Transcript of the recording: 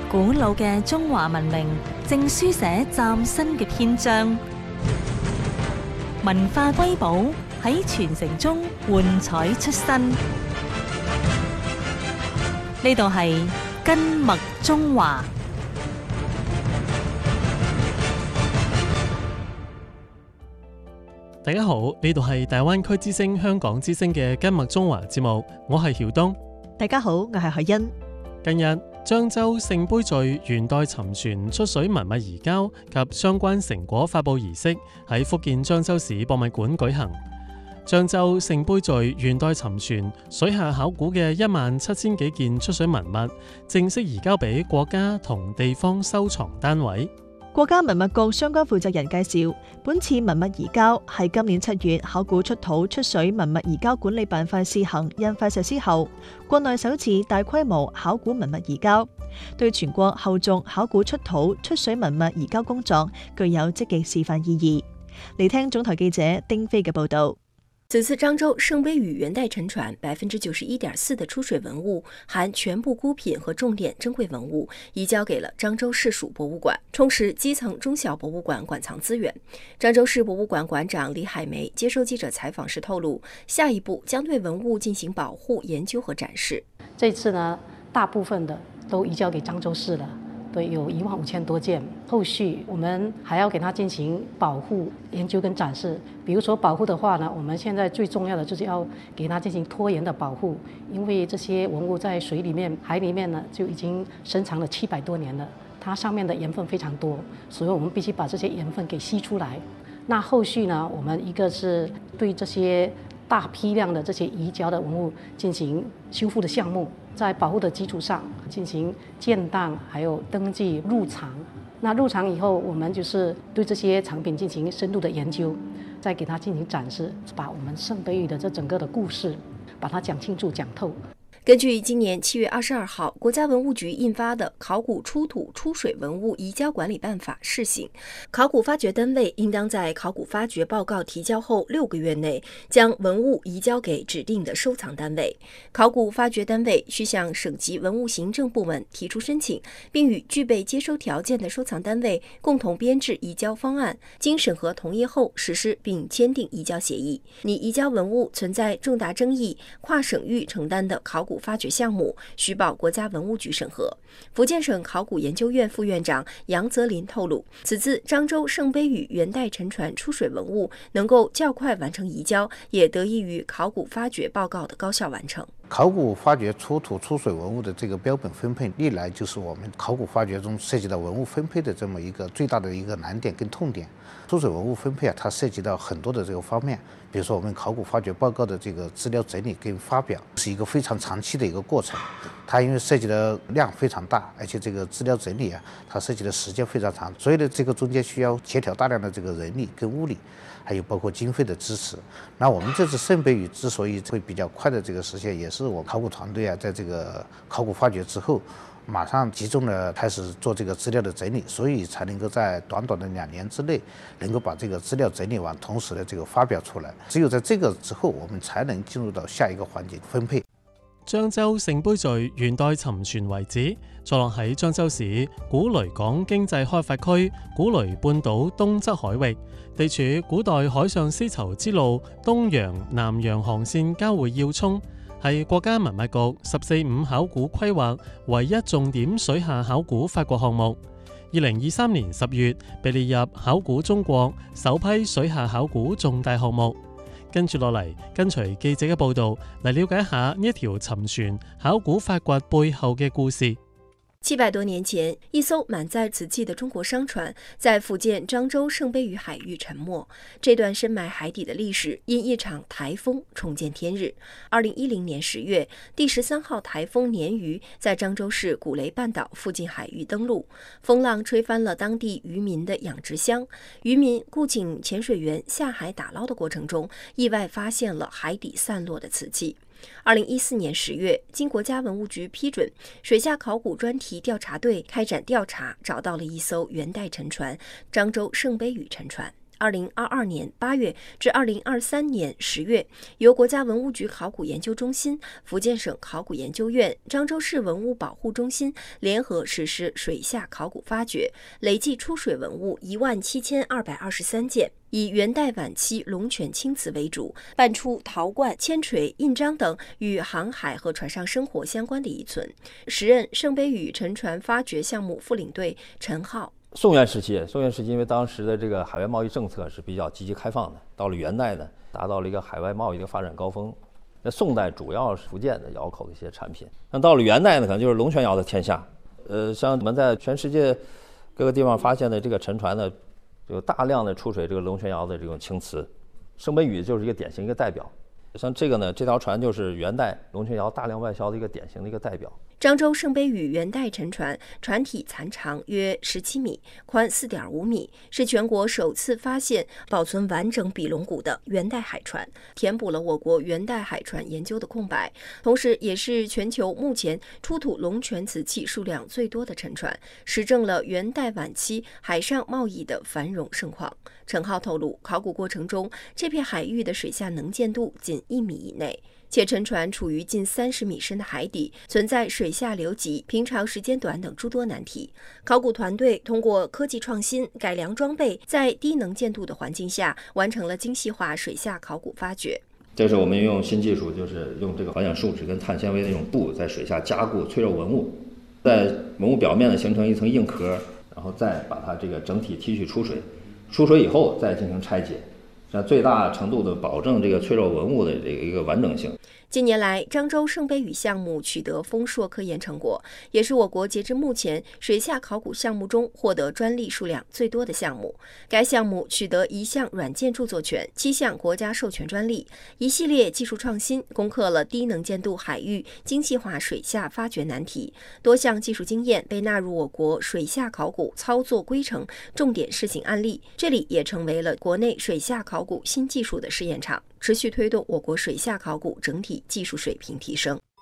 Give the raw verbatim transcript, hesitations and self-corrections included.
古老嘅中華文明正書寫嶄新嘅篇章，文化瑰寶喺傳承中喚彩出新。呢度係根脈中華。 大家好，呢度係大灣區之聲香港之聲嘅根脈中華節目，我係曉東。 大家好，我係海欣。 近日，漳州聖杯嶼元代沉船出水文物移交及相關成果發佈儀式喺福建漳州市博物館舉行。漳州聖杯嶼元代沉船水下考古嘅一萬七千幾件出水文物，正式移交俾國家同地方收藏單位。 國家文物局相關負責人介紹，本次文物移交係今年七月考古出土出水文物移交管理辦法試行印發實施後，國內首次大規模考古文物移交，對全國後續考古出土出水文物移交工作具有積極示範意義。嚟聽總台記者丁飛嘅報道。 此次漳州聖杯嶼元代沉船百分之九十一點四的出水文物，含全部孤品和重點珍貴文物，移交給了漳州市屬博物館，充實基層中小博物館館藏資源。漳州市博物館館長李海梅接受記者採訪時透露，下一步將對文物進行保護、研究和展示。 這次呢，大部分的都移交給漳州市了。對，有一萬五千多件，後續我們還要給它進行保護、研究跟展示。比如說保護的話呢，我們現在最重要的就是要給它進行拖延的保護，因為這些文物在水裡面、海裡面呢就已經深藏了七百多年了，它上面的鹽分非常多，所以我們必須把這些鹽分給吸出來。那後續呢，我們一個是對這些大批量的這些移交的文物進行修復的項目，在保護的基礎上進行建檔，還有登記入藏。那入藏以後，我們就是對這些藏品進行深度的研究，再給它進行展示，把我們聖杯嶼的這整個的故事，把它講清楚、講透。 根據今年七月二十二號國家文物局印發的《考古出土出水文物移交管理辦法》試行，考古發掘單位應當在考古發掘報告提交後六個月內將文物移交給指定的收藏單位。考古發掘單位需向省級文物行政部門提出申請，並與具備接收條件的收藏單位共同編製移交方案，經審核同意後實施並簽訂移交協議。你移交文物存在重大爭議、跨省域承擔的考古發掘項目需報國家文物局審核。福建省考古研究院副院長楊澤林透露，此次漳州聖杯嶼元代沉船出水文物能夠較快完成移交，也得益於考古發掘報告的高效完成。 考古發掘出土出水文物的這個標本分配，歷來就是我們考古發掘中涉及到文物分配的這麼一個最大的一個難點跟痛點。出水文物分配啊，它涉及到很多的這個方面，比如說我們考古發掘報告的這個資料整理跟發表，是一個非常長期的一個過程。它因為涉及的量非常大，而且這個資料整理啊，它涉及的時間非常長，所以呢，這個中間需要協調大量的這個人力跟物力，還有包括經費的支持。那我們這次聖杯嶼之所以會比較快的這個實現，也是我考古團隊啊，在這個考古發掘之後，馬上集中的開始做這個資料的整理，所以才能夠在短短的兩年之內，能夠把這個資料整理完，同時的這個發表出來。只有在這個之後，我們才能進入到下一個環節分配。 漳州聖杯嶼元代沉船遺址坐落喺漳州市古雷港經濟開發區古雷半島東側海域，地處古代海上絲綢之路東洋、南洋航線交匯要衝，係國家文物局十四五考古規劃唯一重點水下考古發掘項目。二零二三年十月被列入考古中國首批水下考古重大項目。跟住落嚟，跟隨記者嘅報道嚟了解下呢一條沉船考古發掘背後嘅故事。 七百多年前，一艘滿載瓷器的中國商船在福建漳州聖杯嶼海域沉沒。這段深埋海底的歷史因一場颱風重見天日。二零一零年十月，第十三號颱風鯰魚在漳州市古雷半島附近海域登陸，風浪吹翻了當地漁民的養殖箱。漁民雇請潛水員下海打撈的過程中，意外發現了海底散落的瓷器。二零一四年十月，經國家文物局批准，水下考古專題調查隊開展調查，找到了一艘元代沉船——漳州聖杯嶼沉船。 二零二二年八月至二零二三年十月，由国家文物局考古研究中心、福建省考古研究院、漳州市文物保护中心联合实施水下考古发掘，累计出水文物一万七千二百二十三件。以元代晚期龙泉青瓷为主，搬出陶罐、铅锤、印章等与航海和船上生活相关的遗存。时任圣杯屿沉船发掘项目副领队陈浩。 宋元时期，宋元时期因为当时的这个海外贸易政策是比较积极开放的，到了元代呢，达到了一个海外贸易的发展高峰。那宋代主要是福建的窑口的一些产品，那到了元代呢，可能就是龙泉窑的天下。呃，像我们在全世界各个地方发现的这个沉船呢，有大量的出水这个龙泉窑的这种青瓷，圣杯屿就是一个典型一个代表。像这个呢，这条船就是元代龙泉窑大量外销的一个典型的一个代表。 漳州圣杯屿元代沉船，船体残长约十七米，宽四点五米，是全国首次发现保存完整比龙骨的元代海船，填补了我国元代海船研究的空白，同时也是全球目前出土龙泉瓷器数量最多的沉船，实证了元代晚期海上贸易的繁荣盛况。陈浩透露，考古过程中，这片海域的水下能见度仅一米以内。且沉船处于近三十米深的海底，存在水下流急、平常时间短等诸多难题。考古团队通过科技创新、改良装备，在低能见度的环境下，完成了精细化水下考古发掘。 这是我们用新技术，就是用这个环氧树脂跟碳纤维的那种布，在水下加固脆弱文物，在文物表面呢形成一层硬壳，然后再把它这个整体提取出水，出水以后再进行拆解。最大程度的保证这个脆弱文物的这个一个完整性。 近年来，漳州圣杯屿项目取得丰硕科研成果，也是我国截至目前水下考古项目中获得专利数量最多的项目。该项目取得一项软件著作权、七项国家授权专利，一系列技术创新攻克了低能见度海域精细化水下发掘难题，多项技术经验被纳入我国水下考古操作规程重点试行案例，这里也成为了国内水下考古新技术的试验场，持续推动我国水下考古整体技术水平提升。